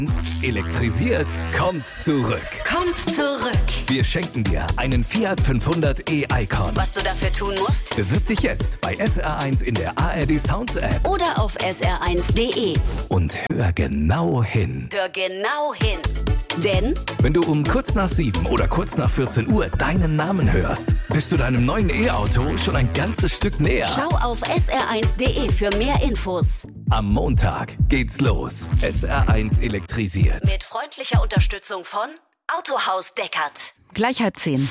Elektrisiert kommt zurück. Kommt zurück. Wir schenken dir einen Fiat 500e Icon. Was du dafür tun musst? Bewirb dich jetzt bei SR1 in der ARD Sounds App. Oder auf sr1.de. Und hör genau hin. Hör genau hin. Denn wenn du um kurz nach 7 oder kurz nach 14 Uhr deinen Namen hörst, bist du deinem neuen E-Auto schon ein ganzes Stück näher. Schau auf sr1.de für mehr Infos. Am Montag geht's los. SR1 elektrisiert. Mit freundlicher Unterstützung von Autohaus Deckert. Gleich 9:30.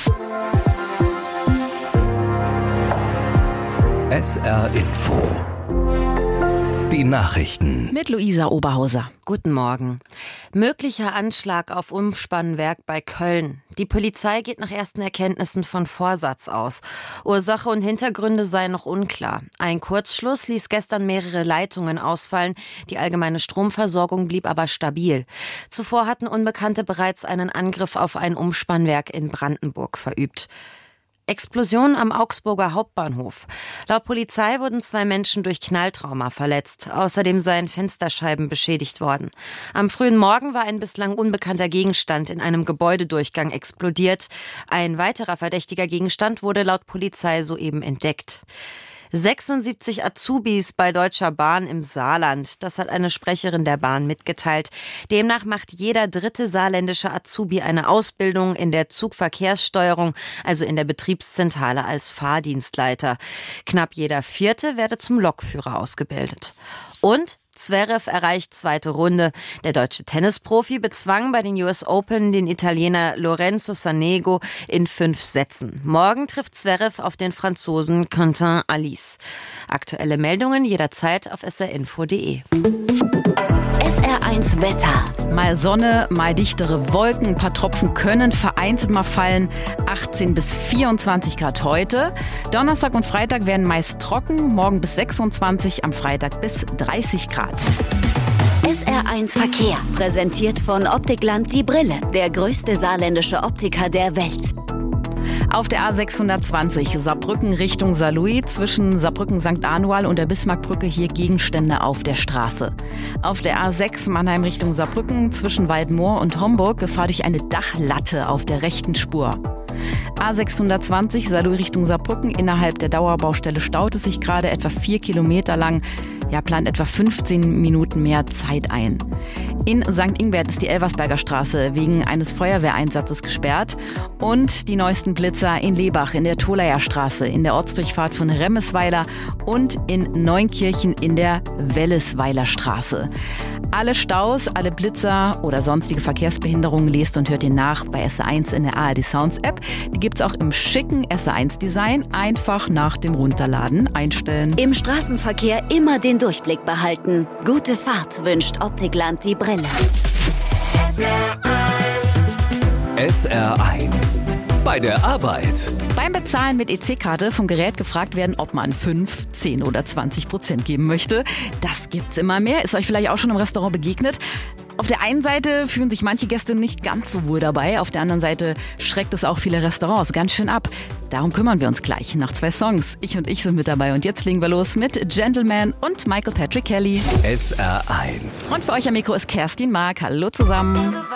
SR Info. Die Nachrichten. Mit Luisa Oberhauser. Guten Morgen. Möglicher Anschlag auf Umspannwerk bei Köln. Die Polizei geht nach ersten Erkenntnissen von Vorsatz aus. Ursache und Hintergründe seien noch unklar. Ein Kurzschluss ließ gestern mehrere Leitungen ausfallen. Die allgemeine Stromversorgung blieb aber stabil. Zuvor hatten Unbekannte bereits einen Angriff auf ein Umspannwerk in Brandenburg verübt. Explosion am Augsburger Hauptbahnhof. Laut Polizei wurden 2 Menschen durch Knalltrauma verletzt. Außerdem seien Fensterscheiben beschädigt worden. Am frühen Morgen war ein bislang unbekannter Gegenstand in einem Gebäudedurchgang explodiert. Ein weiterer verdächtiger Gegenstand wurde laut Polizei soeben entdeckt. 76 Azubis bei Deutscher Bahn im Saarland. Das hat eine Sprecherin der Bahn mitgeteilt. Demnach macht jeder 3. saarländische Azubi eine Ausbildung in der Zugverkehrssteuerung, also in der Betriebszentrale als Fahrdienstleiter. Knapp jeder 4. werde zum Lokführer ausgebildet. Und Zverev erreicht 2. Runde. Der deutsche Tennisprofi bezwang bei den US Open den Italiener Lorenzo Sonego in 5 Sätzen. Morgen trifft Zverev auf den Franzosen Quentin Halys. Aktuelle Meldungen jederzeit auf srinfo.de. SR1 Wetter. Mal Sonne, mal dichtere Wolken, ein paar Tropfen können vereinzelt mal fallen. 18 bis 24 Grad heute. Donnerstag und Freitag werden meist trocken, morgen bis 26, am Freitag bis 30 Grad. SR1 Verkehr, präsentiert von Optikland die Brille, der größte saarländische Optiker der Welt. Auf der A620 Saarbrücken Richtung Saarlouis zwischen Saarbrücken-St. Anual und der Bismarckbrücke hier Gegenstände auf der Straße. Auf der A6 Mannheim Richtung Saarbrücken zwischen Waldmoor und Homburg Gefahr durch eine Dachlatte auf der rechten Spur. A620 Saarlouis Richtung Saarbrücken, innerhalb der Dauerbaustelle staut es sich gerade etwa 4 Kilometer lang. Ja, plant etwa 15 Minuten mehr Zeit ein. In St. Ingbert ist die Elversberger Straße wegen eines Feuerwehreinsatzes gesperrt. Und die neuesten Blitzer in Lebach in der Tholaer Straße, in der Ortsdurchfahrt von Remmesweiler und in Neunkirchen in der Wellesweiler Straße. Alle Staus, alle Blitzer oder sonstige Verkehrsbehinderungen lest und hört ihr nach bei SR1 in der ARD Sounds App. Die gibt's auch im schicken SR1 Design. Einfach nach dem Runterladen einstellen. Im Straßenverkehr immer den Durchblick behalten. Gute Fahrt wünscht Optikland die Brille. SR1 bei der Arbeit. Beim Bezahlen mit EC-Karte vom Gerät gefragt werden, ob man 5, 10 oder 20% geben möchte. Das gibt's immer mehr. Ist euch vielleicht auch schon im Restaurant begegnet? Auf der einen Seite fühlen sich manche Gäste nicht ganz so wohl dabei. Auf der anderen Seite schreckt es auch viele Restaurants ganz schön ab. Darum kümmern wir uns gleich nach 2 Songs. Ich und ich sind mit dabei und jetzt legen wir los mit Gentleman und Michael Patrick Kelly. SR1. Und für euch am Mikro ist Kerstin Mark. Hallo zusammen.